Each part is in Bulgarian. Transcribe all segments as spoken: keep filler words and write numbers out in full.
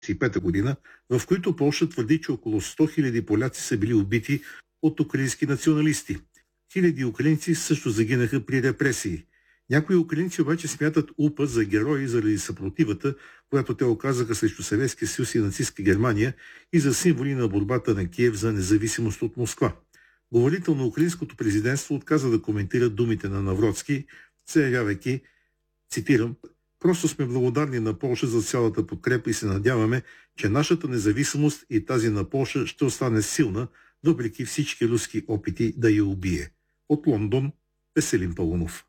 и пета година, в които Полша твърди, че около сто хиляди поляци са били убити от украински националисти. Хиляди украинци също загинаха при репресии. Някои украинци обаче смятат УПА за герои заради съпротивата, която те оказаха срещу Съветския съюз и нацистска Германия и за символи на борбата на Киев за независимост от Москва. Говорител на украинското президентство отказа да коментира думите на Навроцки, заявявайки, цитирам, "Просто сме благодарни на Полша за цялата подкрепа и се надяваме, че нашата независимост и тази на Полша ще остане силна, въпреки всички руски опити да я убие." От Лондон, Веселин Паунов.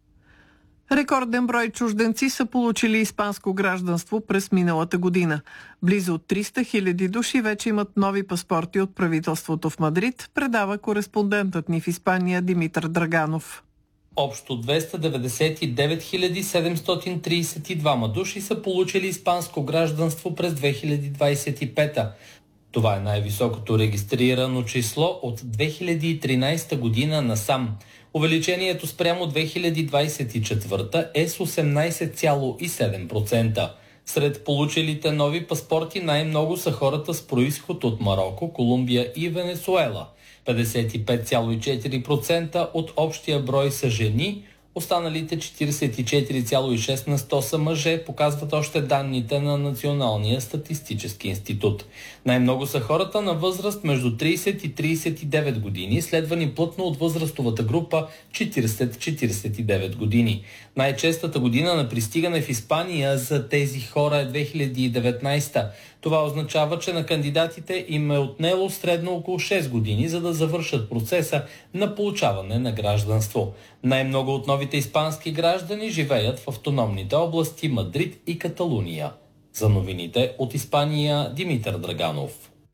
Рекорден брой чужденци са получили испанско гражданство през миналата година. Близо триста хиляди души вече имат нови паспорти от правителството в Мадрид, предава кореспондентът ни в Испания Димитър Драганов. Общо двеста деветдесет и девет хиляди седемстотин тридесет и двама души са получили испанско гражданство през две хиляди двадесет и пета. Това е най-високото регистрирано число от две хиляди и тринадесета година насам. Увеличението спрямо две хиляди двадесет и четвърта е с осемнадесет цяло и седем процента. Сред получилите нови паспорти най-много са хората с происход от Мароко, Колумбия и Венецуела. петдесет и пет цяло и четири процента от общия брой са жени, останалите четиридесет и четири цяло и шест на сто са мъже, показват още данните на Националния статистически институт. Най-много са хората на възраст между тридесет и тридесет и девет години, следвани плътно от възрастовата група четиридесет до четиридесет и девет години. Най-честата година на пристигане в Испания за тези хора е две хиляди и деветнадесета. Това означава, че на кандидатите им е отнело средно около шест години, за да завършат процеса на получаване на гражданство. Най-много от новите испански граждани живеят в автономните области Мадрид и Каталуния. За новините от Испания, Димитър Драганов.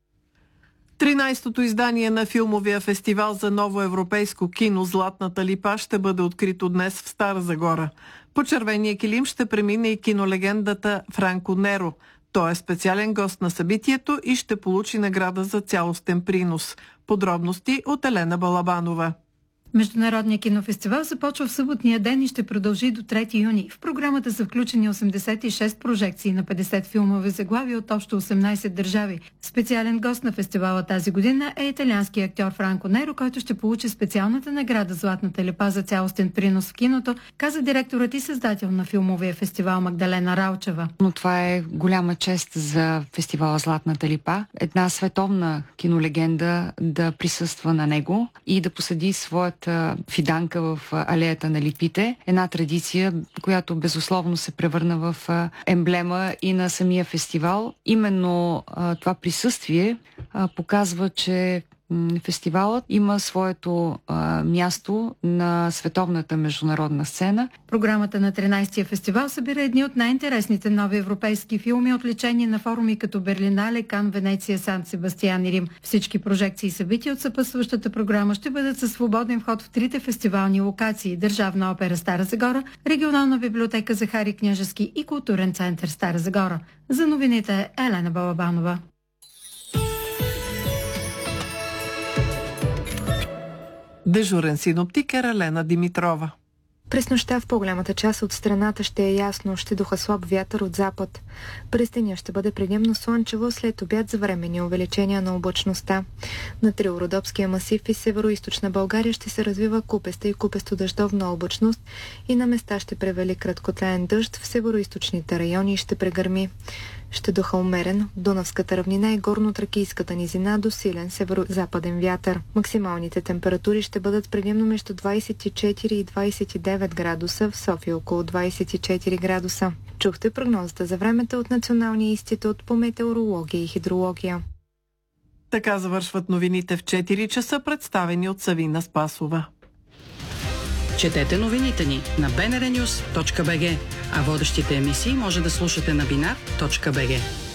тринадесетото издание на филмовия фестивал за ново европейско кино "Златната липа" ще бъде открито днес в Стара Загора. По червения килим ще премине и кинолегендата Франко Неро. Той е специален гост на събитието и ще получи награда за цялостен принос. Подробности от Елена Балабанова. Международният кинофестивал започва в съботния ден и ще продължи до трети юни. В програмата са включени осемдесет и шест прожекции на петдесет филмови заглавия от общо осемнадесет държави. Специален гост на фестивала тази година е италианският актьор Франко Неро, който ще получи специалната награда "Златната липа" за цялостен принос в киното, каза директорът и създател на филмовия фестивал Магдалена Раучева. Но това е голяма чест за фестивала "Златната липа". Една световна кинолегенда да присъства на него и да посади своят фиданка в алеята на липите. Една традиция, която безусловно се превърна в емблема и на самия фестивал. Именно това присъствие показва, че фестивалът има своето а, място на световната международна сцена. Програмата на тринадесетия фестивал събира едни от най-интересните нови европейски филми, отличени на форуми като Берлинале, Кан, Венеция, Сан Себастиян и Рим. Всички прожекции и събития от съпътстващата програма ще бъдат със свободен вход в трите фестивални локации: Държавна опера Стара Загора, Регионална библиотека Захари Княжески и Културен център Стара Загора. За новините Елена Балабанова. Дежурен синоптик е Ралена Димитрова. През нощта в по-голямата част от страната ще е ясно, ще духа слаб вятър от запад. През деня ще бъде предимно слънчево, след обяд за временни увеличения на облачността. На Трилородопския масив и северо-источна България ще се развива купеста и купесто-дъждовна облачност и на места ще превали краткотраен дъжд, в северо-источните райони ще прегърми. Ще духа умерен в Дунавската равнина и горно-тракийската низина до силен северо-западен вятър. Максималните температури ще бъдат предимно между двадесет и четири и двадесет и девет градуса, в София около двадесет и четири градуса. Чухте прогнозата за времето от Националния институт по метеорология и хидрология. Така завършват новините в четири часа, представени от Савина Спасова. Четете новините ни на би ен ар нюс точка би джи, а водещите емисии може да слушате на бинар точка би джи.